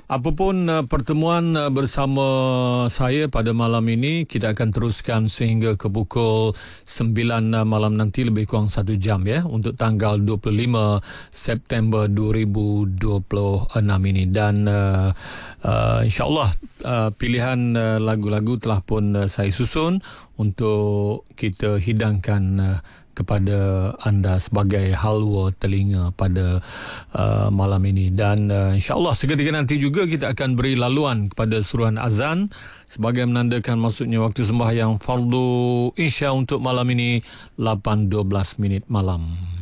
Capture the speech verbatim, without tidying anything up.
Apapun uh, pertemuan uh, bersama saya pada malam ini, kita akan teruskan sehingga ke pukul sembilan uh, malam nanti, lebih kurang satu jam ya, untuk tanggal dua puluh lima September dua ribu dua puluh enam ini. Dan uh, uh, insyaAllah uh, pilihan uh, lagu-lagu telah pun uh, saya susun untuk kita hidangkan uh, kepada anda sebagai halwa telinga pada uh, malam ini. Dan uh, insyaAllah seketika nanti juga kita akan beri laluan kepada suruhan azan sebagai menandakan masuknya waktu sembahyang fardu Isya untuk malam ini lapan dua belas minit malam.